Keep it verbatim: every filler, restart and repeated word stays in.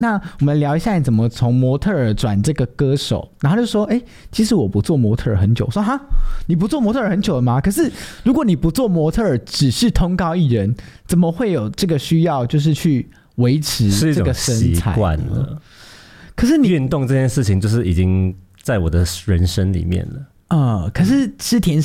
那我们聊一下你怎么从模特儿转这个歌手，然后他就说，哎，其实我不做模特儿很久。我说哈，你不做模特儿很久了吗？可是如果你不做模特儿，只是通告艺人，怎么会有这个需要，就是去维持这个身材？ 习惯了。 可是你运动这件事情，就是已经在我的人生里面了。 呃，可是吃甜